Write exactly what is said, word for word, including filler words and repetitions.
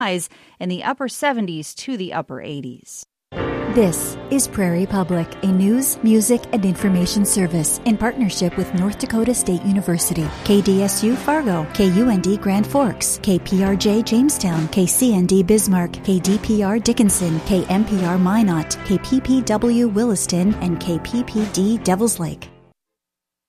highs in the upper seventies to the upper eighties. This is Prairie Public, a news, music, and information service in partnership with North Dakota State University, K D S U Fargo, K U N D Grand Forks, K P R J Jamestown, K C N D Bismarck, K D P R Dickinson, K M P R Minot, K P P W Williston, and K P P D Devils Lake.